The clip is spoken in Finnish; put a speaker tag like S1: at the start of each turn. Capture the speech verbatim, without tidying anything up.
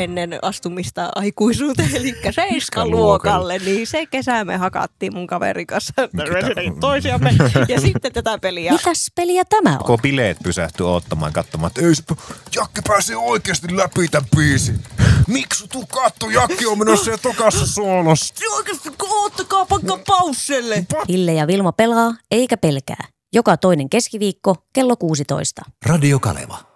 S1: ennen astumista aikuisuuteen, eli seiskaluokalle, niin se kesä me hakattiin mun kaverin kanssa toisiamme ja sitten tätä peliä.
S2: Mitäs peliä tämä on?
S3: Koko bileet pysähtyi odottamaan katsomaan, että ei se, Jakke pääsee oikeasti läpi tämän biisin. Miksi tuu katto, Jakke on menossa jo tokassa soolossa.
S1: Oikeasti, oottakaa, pakka pausselle.
S2: Hille ja Vilma pelaa, eikä pelkää. Joka toinen keskiviikko kello kuusitoista.
S4: Radio Kaleva.